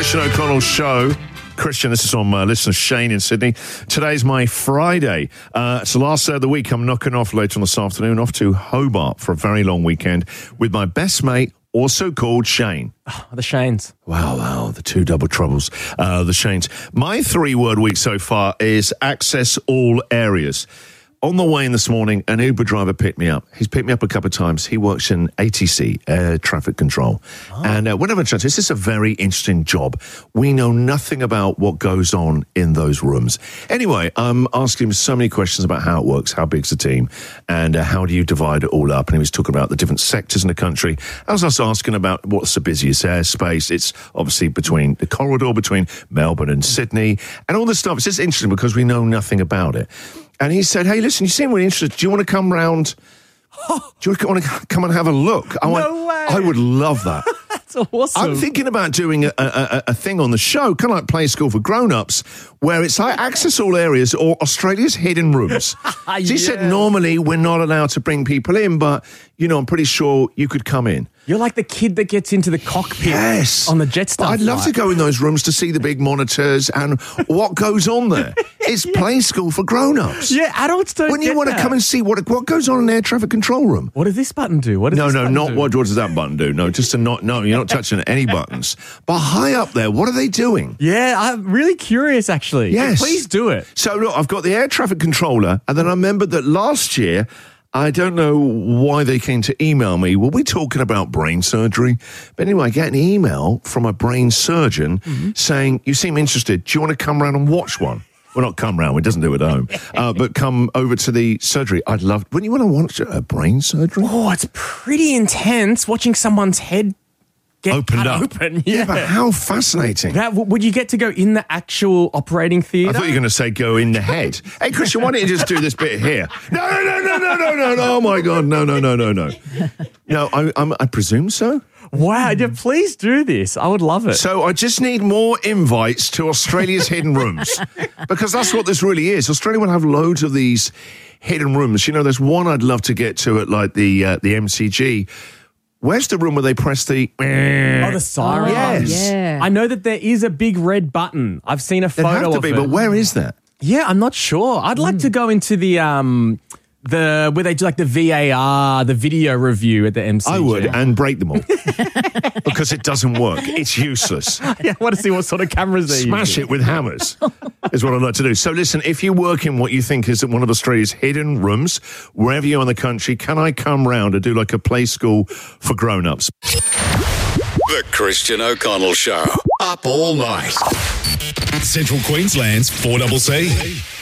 Christian O'Connell Show. Christian, this is from listener Shane in Sydney. Today's my Friday. It's the last day of the week. I'm knocking off later on this afternoon, off to Hobart for a very long weekend with my best mate, also called Shane. Oh, the Shanes. Wow, the two double troubles. The Shanes. My 3-word week so far is access all areas. On the way in this morning, an Uber driver picked me up. He's picked me up a couple of times. He works in ATC, Air Traffic Control. Oh. And whenever this is a very interesting job. We know nothing about what goes on in those rooms. Anyway, I'm asking him so many questions about how it works, how big's the team, and how do you divide it all up. And he was talking about the different sectors in the country. I was also asking about what's the busiest airspace. It's obviously between the corridor between Melbourne and Sydney and all this stuff. It's just interesting because we know nothing about it. And he said, hey, listen, you seem really interested. Do you want to come round? Do you want to come and have a look? No way. I would love that. That's awesome. I'm thinking about doing a thing on the show, kind of like Play School for Grown-Ups, where it's like access all areas or Australia's hidden rooms. So he said normally we're not allowed to bring people in, but, you know, I'm pretty sure you could come in. You're like the kid that gets into the cockpit on the Jetstar I'd love to go in those rooms to see the big monitors and what goes on there. It's Play School for Grown-Ups. Yeah, adults don't When you want to come and see what goes on in an air traffic control room. What does this button do? What does that button do? No, just to not. No, you're not touching any buttons. But high up there, what are they doing? Yeah, I'm really curious, actually. Yes. Please do it. So, look, I've got the air traffic controller, and then I remembered that last year, I don't know why they came to email me. Were we talking about brain surgery? But anyway, I get an email from a brain surgeon saying, you seem interested. Do you want to come around and watch one? Well, not come round. It doesn't do it at home. But come over to the surgery. Wouldn't you want to watch a brain surgery? Oh, it's pretty intense watching someone's head get opened up. Yeah, but how fascinating. Would you get to go in the actual operating theatre? I thought you were going to say go in the head. Hey, Christian, why don't you just do this bit here? No. Oh, my God. No. No, I presume so. Wow, yeah, please do this. I would love it. So I just need more invites to Australia's hidden rooms because that's what this really is. Australia will have loads of these hidden rooms. You know, there's one I'd love to get to at like the MCG. Where's the room where they press the... the siren? Yes. Yeah. I know that there is a big red button. I've seen a photo of it. There have to be, but where is that? Yeah, I'm not sure. I'd like to go into the where they do like the VAR, the video review at the MCG. I would, and break them all. Because it doesn't work. It's useless. Yeah, I want to see what sort of cameras they Smash it with hammers is what I'd like to do. So listen, if you work in what you think is one of Australia's hidden rooms, wherever you are in the country, can I come round and do like a Play School for Grown-Ups? The Christian O'Connell Show. Up all night. Central Queensland's 4CC.